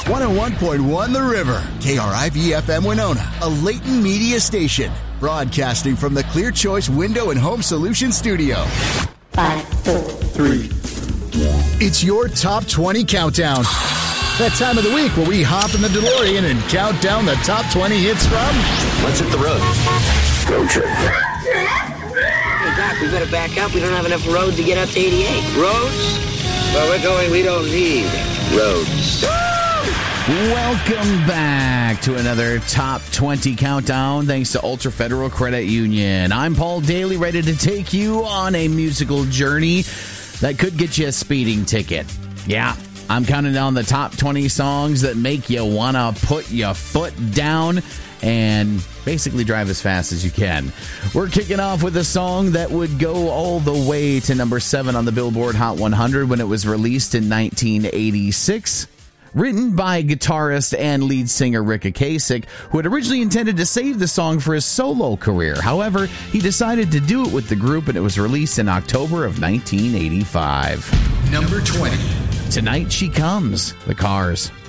101.1 The River. KRIV-FM Winona, a Leighton Media station. Broadcasting from the Clear Choice Window and Home Solutions Studio. 5, 4, 3. It's your Top 20 Countdown. That time of the week where we hop in the DeLorean and count down the top 20 hits from... Let's hit the road. Road trip. Hey, Doc, we better back up. We don't have enough road to get up to 88. Roads? Where we're going, we don't need roads. Welcome back to another Top 20 Countdown, thanks to Ultra Federal Credit Union. I'm Paul Daly, ready to take you on a musical journey that could get you a speeding ticket. Yeah, I'm counting down the top 20 songs that make you want to put your foot down and basically drive as fast as you can. We're kicking off with a song that would go all the way to number 7 on the Billboard Hot 100 when it was released in 1986. Written by guitarist and lead singer Rick Ocasek, who had originally intended to save the song for his solo career. However, he decided to do it with the group, and it was released in October of 1985. Number 20. Tonight She Comes, The Cars.